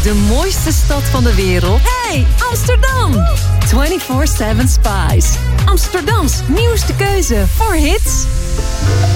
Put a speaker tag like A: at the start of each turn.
A: De mooiste stad van de wereld. Hey, Amsterdam! 24/7 Spice. Amsterdams nieuwste keuze voor hits.